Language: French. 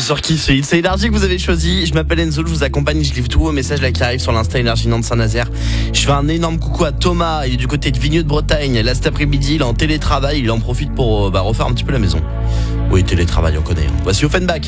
sur Kiff, c'est Énergie que vous avez choisi. Je m'appelle Enzo, je vous accompagne, je livre tous vos messages là qui arrivent sur l'Insta Énergie Nantes Saint-Nazaire. Je fais un énorme coucou à Thomas, il est du côté de Vigneux de Bretagne. Là cet après-midi, il est en télétravail, il en profite pour refaire un petit peu la maison. Oui, télétravail, on connaît. Voici Offenbach.